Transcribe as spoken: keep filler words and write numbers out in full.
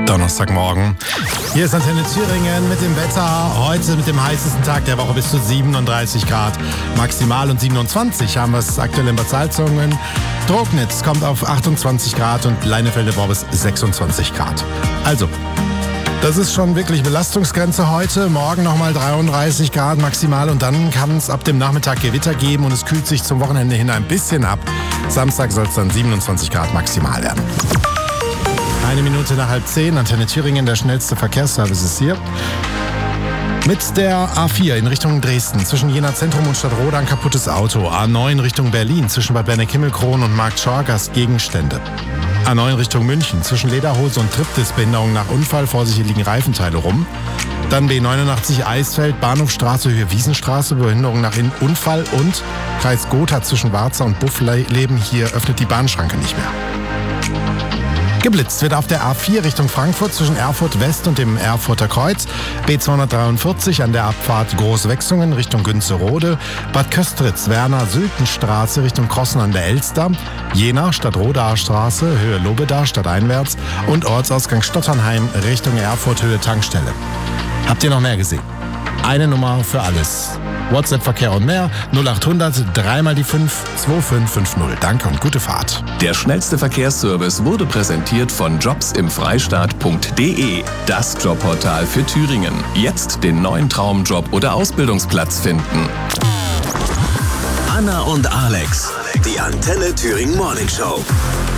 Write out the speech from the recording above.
Donnerstagmorgen. Hier ist Antenne Thüringen mit dem Wetter. Heute mit dem heißesten Tag der Woche bis zu siebenunddreißig Grad. Maximal und siebenundzwanzig haben wir es aktuell in Bad Salzungen. Drognitz kommt auf achtundzwanzig Grad und Leinefelde-Worbis sechsundzwanzig Grad. Also, das ist schon wirklich Belastungsgrenze heute. Morgen nochmal dreiunddreißig Grad maximal und dann kann es ab dem Nachmittag Gewitter geben und es kühlt sich zum Wochenende hin ein bisschen ab. Samstag soll es dann siebenundzwanzig Grad maximal werden. Eine Minute nach halb zehn, Antenne Thüringen, der schnellste Verkehrsservice ist hier. Mit der A vier in Richtung Dresden, zwischen Jena Zentrum und Stadtroda ein kaputtes Auto. A neun Richtung Berlin, zwischen Bad Berneck-Himmelkron und Markt Schorgast Gegenstände. A neun Richtung München, zwischen Lederhose und Triptis-Behinderung nach Unfall, vor sich liegen Reifenteile rum. Dann B neunundachtzig Eisfeld, Bahnhofstraße, Höhe Wiesenstraße, Behinderung nach Unfall und Kreis Gotha zwischen Warza und Buffleben. Hier öffnet die Bahnschranke nicht mehr. Geblitzt wird auf der A vier Richtung Frankfurt zwischen Erfurt West und dem Erfurter Kreuz, B zweihundertdreiundvierzig an der Abfahrt Großwechsungen Richtung Günzerode, Bad Köstritz, Werner-Sülten-Straße Richtung Krossen an der Elster, Jena Stadtrodaer Straße, Höhe Lobeda stadteinwärts und Ortsausgang Stotternheim Richtung Erfurt, Höhe Tankstelle. Habt ihr noch mehr gesehen? Eine Nummer für alles. WhatsApp-Verkehr und mehr null achthundert drei mal die fünf zwei fünf fünf null. Danke und gute Fahrt. Der schnellste Verkehrsservice wurde präsentiert von jobs im freistaat punkt de, das Jobportal für Thüringen. Jetzt den neuen Traumjob oder Ausbildungsplatz finden. Anna und Alex, die Antenne Thüringen Morning Show.